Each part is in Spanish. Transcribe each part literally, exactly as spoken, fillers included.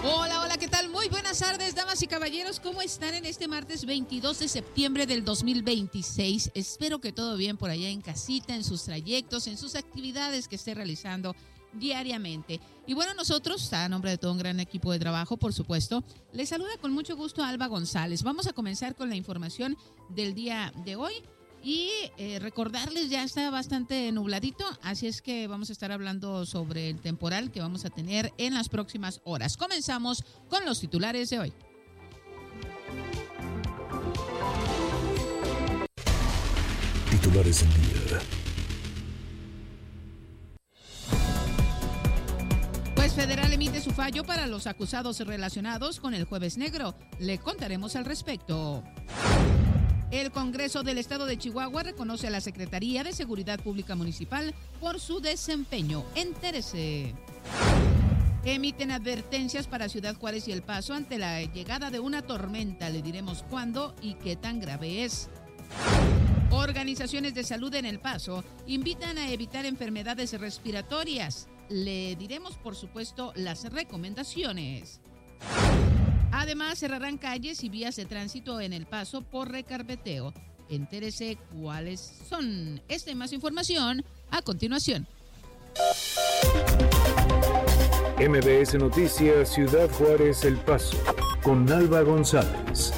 Hola, hola, ¿qué tal? Muy buenas tardes, damas y caballeros. ¿Cómo están en este martes veintidós de septiembre del dos mil veintiséis? Espero que todo bien por allá en casita, en sus trayectos, en sus actividades que esté realizando diariamente. Y bueno, nosotros, a nombre de todo un gran equipo de trabajo, por supuesto, les saluda con mucho gusto Alba González. Vamos a comenzar con la información del día de hoy. Y eh, recordarles, ya está bastante nubladito, así es que vamos a estar hablando sobre el temporal que vamos a tener en las próximas horas. Comenzamos con los titulares de hoy. Titulares del día. Juez federal emite su fallo para los acusados relacionados con el Jueves Negro. Le contaremos al respecto. El Congreso del Estado de Chihuahua reconoce a la Secretaría de Seguridad Pública Municipal por su desempeño. Entérese. Emiten advertencias para Ciudad Juárez y El Paso ante la llegada de una tormenta. Le diremos cuándo y qué tan grave es. Organizaciones de salud en El Paso invitan a evitar enfermedades respiratorias. Le diremos, por supuesto, las recomendaciones. Además, cerrarán calles y vías de tránsito en El Paso por recarpeteo. Entérese cuáles son. Esta y más información a continuación. M B S Noticias Ciudad Juárez El Paso con Alba González.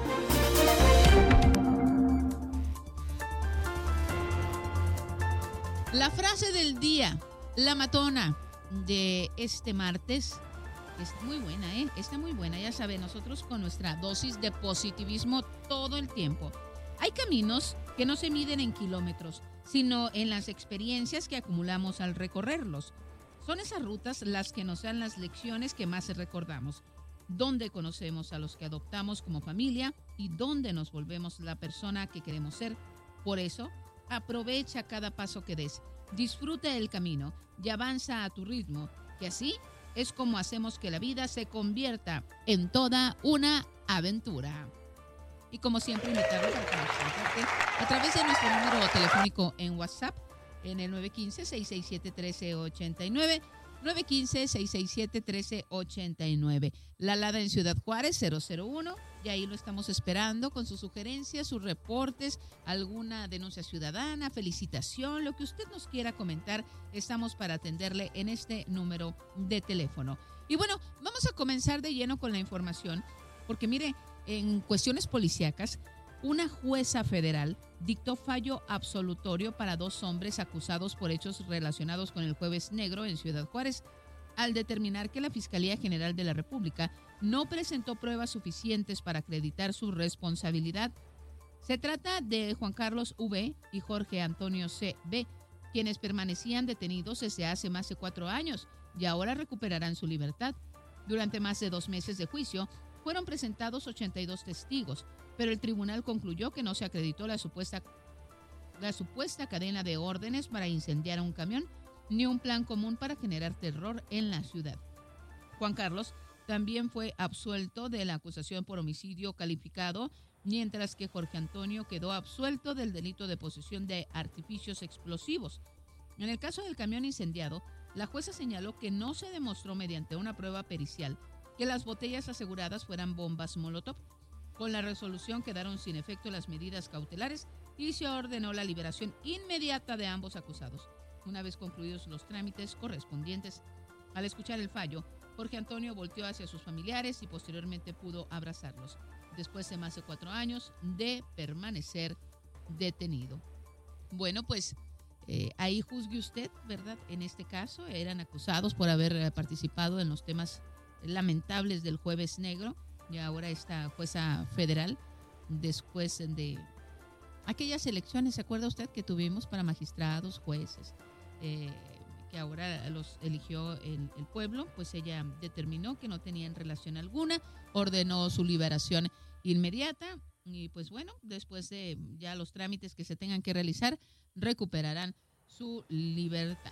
La frase del día, la matona de este martes. Está muy buena, ¿eh? Está muy buena, ya saben, nosotros con nuestra dosis de positivismo todo el tiempo. Hay caminos que no se miden en kilómetros, sino en las experiencias que acumulamos al recorrerlos. Son esas rutas las que nos dan las lecciones que más recordamos, donde conocemos a los que adoptamos como familia y donde nos volvemos la persona que queremos ser. Por eso, aprovecha cada paso que des, disfruta el camino y avanza a tu ritmo, que así es como hacemos que la vida se convierta en toda una aventura. Y como siempre, invitarlos a que nos contacten a través de nuestro número telefónico en WhatsApp en el nueve uno cinco, seis seis siete, uno tres ocho nueve, nueve uno cinco, seis seis siete, uno tres ocho nueve. La Lada en Ciudad Juárez, cero cero uno, y ahí lo estamos esperando con sus sugerencias, sus reportes, alguna denuncia ciudadana, felicitación, lo que usted nos quiera comentar, estamos para atenderle en este número de teléfono. Y bueno, vamos a comenzar de lleno con la información, porque mire, en cuestiones policíacas, una jueza federal dictó fallo absolutorio para dos hombres acusados por hechos relacionados con el Jueves Negro en Ciudad Juárez, al determinar que la Fiscalía General de la República no presentó pruebas suficientes para acreditar su responsabilidad. Se trata de Juan Carlos V. y Jorge Antonio C B, quienes permanecían detenidos desde hace más de cuatro años y ahora recuperarán su libertad. Durante más de dos meses de juicio, fueron presentados ochenta y dos testigos, pero el tribunal concluyó que no se acreditó la supuesta, la supuesta cadena de órdenes para incendiar un camión ni un plan común para generar terror en la ciudad. Juan Carlos también fue absuelto de la acusación por homicidio calificado, mientras que Jorge Antonio quedó absuelto del delito de posesión de artificios explosivos. En el caso del camión incendiado, la jueza señaló que no se demostró mediante una prueba pericial que las botellas aseguradas fueran bombas Molotov. Con la resolución quedaron sin efecto las medidas cautelares y se ordenó la liberación inmediata de ambos acusados, una vez concluidos los trámites correspondientes. Al escuchar el fallo, Jorge Antonio volteó hacia sus familiares y posteriormente pudo abrazarlos, después de más de cuatro años de permanecer detenido. Bueno, pues eh, ahí juzgue usted, ¿verdad? En este caso eran acusados por haber eh, participado en los temas lamentables del Jueves Negro, y ahora esta jueza federal, después de aquellas elecciones, ¿se acuerda usted que tuvimos para magistrados, jueces, eh, que ahora los eligió el, el pueblo? Pues ella determinó que no tenían relación alguna, ordenó su liberación inmediata y pues bueno, después de ya los trámites que se tengan que realizar, recuperarán su libertad.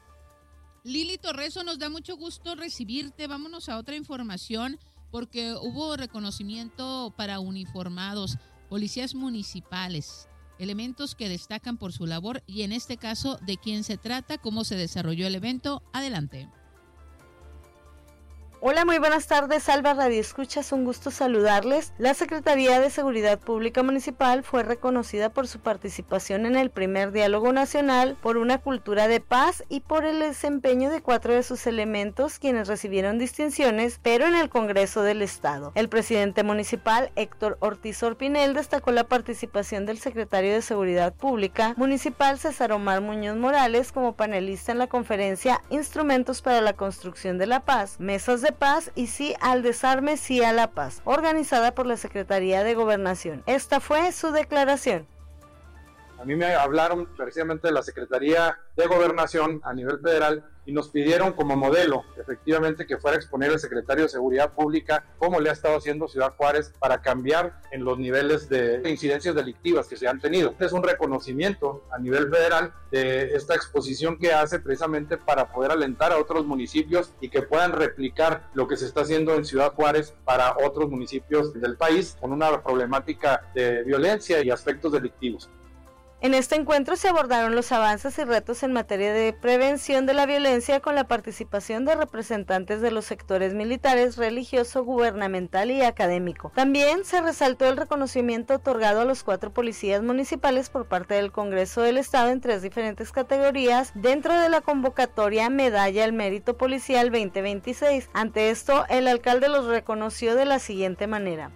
Lili Torreso, nos da mucho gusto recibirte. Vámonos a otra información porque hubo reconocimiento para uniformados, policías municipales, elementos que destacan por su labor y en este caso, ¿de quién se trata? ¿Cómo se desarrolló el evento? Adelante. Hola, muy buenas tardes, Alba Radio Escuchas, un gusto saludarles. La Secretaría de Seguridad Pública Municipal fue reconocida por su participación en el primer Diálogo Nacional por una cultura de paz y por el desempeño de cuatro de sus elementos, quienes recibieron distinciones, pero en el Congreso del Estado. El presidente municipal, Héctor Ortiz Orpinel, destacó la participación del secretario de Seguridad Pública Municipal, César Omar Muñoz Morales, como panelista en la conferencia Instrumentos para la Construcción de la Paz, Mesas de Paz y Sí al Desarme, Sí a la Paz, organizada por la Secretaría de Gobernación. Esta fue su declaración. A mí me hablaron precisamente de la Secretaría de Gobernación a nivel federal y nos pidieron como modelo, efectivamente, que fuera a exponer el secretario de Seguridad Pública cómo le ha estado haciendo Ciudad Juárez para cambiar en los niveles de incidencias delictivas que se han tenido. Es un reconocimiento a nivel federal de esta exposición que hace precisamente para poder alentar a otros municipios y que puedan replicar lo que se está haciendo en Ciudad Juárez para otros municipios del país con una problemática de violencia y aspectos delictivos. En este encuentro se abordaron los avances y retos en materia de prevención de la violencia con la participación de representantes de los sectores militares, religioso, gubernamental y académico. También se resaltó el reconocimiento otorgado a los cuatro policías municipales por parte del Congreso del Estado en tres diferentes categorías dentro de la convocatoria Medalla al Mérito Policial veinte veintiséis. Ante esto, el alcalde los reconoció de la siguiente manera.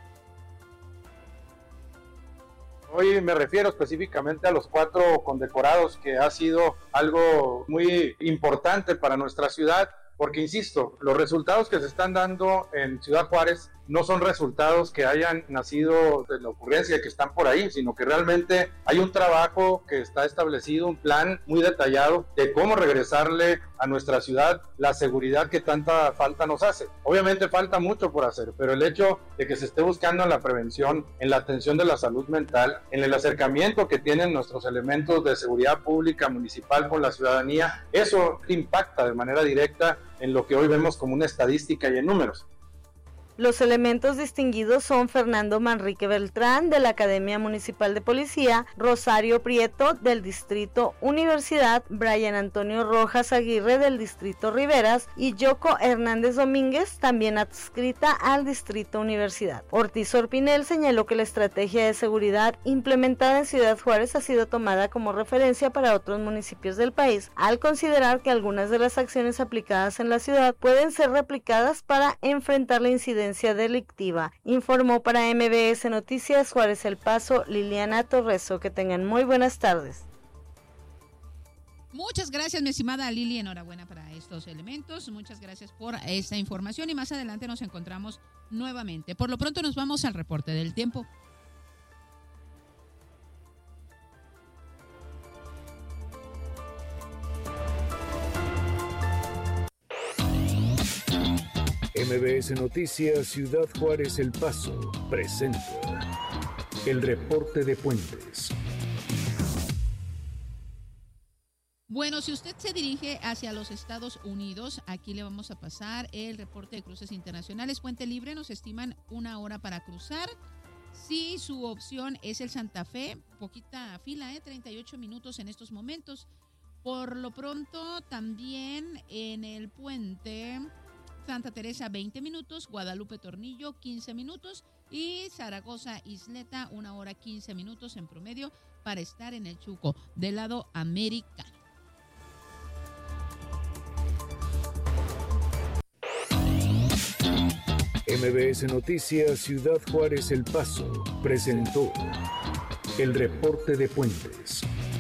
Hoy me refiero específicamente a los cuatro condecorados, que ha sido algo muy importante para nuestra ciudad, porque insisto, los resultados que se están dando en Ciudad Juárez no son resultados que hayan nacido de la ocurrencia, que están por ahí, sino que realmente hay un trabajo que está establecido, un plan muy detallado de cómo regresarle a nuestra ciudad la seguridad que tanta falta nos hace. Obviamente falta mucho por hacer, pero el hecho de que se esté buscando en la prevención, en la atención de la salud mental, en el acercamiento que tienen nuestros elementos de seguridad pública municipal con la ciudadanía, eso impacta de manera directa en lo que hoy vemos como una estadística y en números. Los elementos distinguidos son Fernando Manrique Beltrán, de la Academia Municipal de Policía, Rosario Prieto, del Distrito Universidad, Brian Antonio Rojas Aguirre, del Distrito Riberas, y Yoko Hernández Domínguez, también adscrita al Distrito Universidad. Ortiz Orpinel señaló que la estrategia de seguridad implementada en Ciudad Juárez ha sido tomada como referencia para otros municipios del país, al considerar que algunas de las acciones aplicadas en la ciudad pueden ser replicadas para enfrentar la incidencia delictiva. Informó para M B S Noticias Juárez El Paso, Liliana Torreso. Que tengan muy buenas tardes. Muchas gracias, mi estimada Lili, enhorabuena para estos elementos, muchas gracias por esta información y más adelante nos encontramos nuevamente. Por lo pronto nos vamos al reporte del tiempo. M B S Noticias Ciudad Juárez El Paso presenta el reporte de puentes. Bueno, si usted se dirige hacia los Estados Unidos, aquí le vamos a pasar el reporte de cruces internacionales. Puente Libre nos estiman una hora para cruzar. Si su opción es el Santa Fe, poquita fila, ¿eh? treinta y ocho minutos en estos momentos. Por lo pronto, también en el puente Santa Teresa, veinte minutos, Guadalupe Tornillo, quince minutos y Zaragoza Isleta, una hora quince minutos en promedio para estar en el Chuco, del lado americano. M B S Noticias Ciudad Juárez El Paso presentó el reporte de puentes.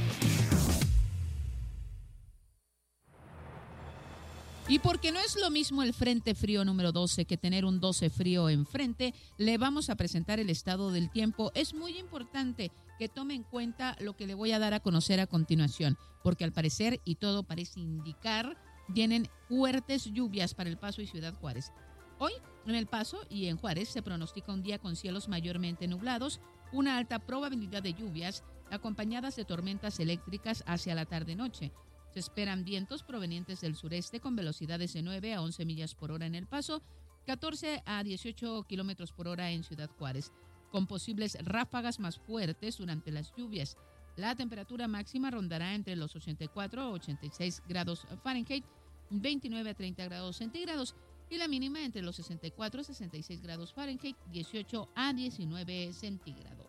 Y porque no es lo mismo el Frente Frío número doce que tener un doce frío enfrente, le vamos a presentar el estado del tiempo. Es muy importante que tome en cuenta lo que le voy a dar a conocer a continuación, porque al parecer, y todo parece indicar, vienen fuertes lluvias para El Paso y Ciudad Juárez. Hoy, en El Paso y en Juárez, se pronostica un día con cielos mayormente nublados, una alta probabilidad de lluvias, acompañadas de tormentas eléctricas hacia la tarde-noche. Se esperan vientos provenientes del sureste con velocidades de nueve a once millas por hora en El Paso, catorce a dieciocho kilómetros por hora en Ciudad Juárez, con posibles ráfagas más fuertes durante las lluvias. La temperatura máxima rondará entre los ochenta y cuatro a ochenta y seis grados Fahrenheit, veintinueve a treinta grados centígrados, y la mínima entre los sesenta y cuatro y sesenta y seis grados Fahrenheit, dieciocho a diecinueve centígrados.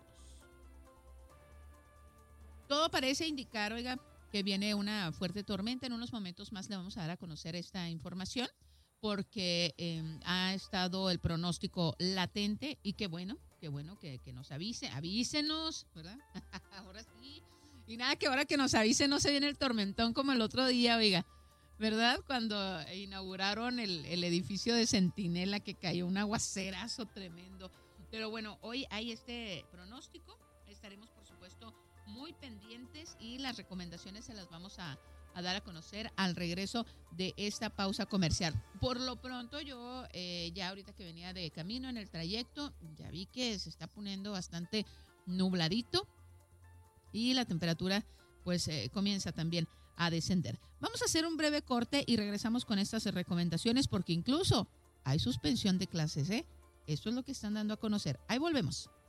Todo parece indicar, oiga, que viene una fuerte tormenta. En unos momentos más le vamos a dar a conocer esta información porque eh, ha estado el pronóstico latente y qué bueno, qué bueno que, que nos avise, avísenos, ¿verdad? Ahora sí. Y nada, que ahora que nos avise no se viene el tormentón como el otro día, oiga, ¿verdad? Cuando inauguraron el, el edificio de Centinela, que cayó un aguacerazo tremendo. Pero bueno, hoy hay este pronóstico, estaremos por supuesto muy pendientes y las recomendaciones se las vamos a, a dar a conocer al regreso de esta pausa comercial. Por lo pronto yo eh, ya ahorita que venía de camino en el trayecto, ya vi que se está poniendo bastante nubladito y la temperatura pues eh, comienza también a descender. Vamos a hacer un breve corte y regresamos con estas recomendaciones porque incluso hay suspensión de clases, ¿eh? Esto es lo que están dando a conocer. Ahí volvemos.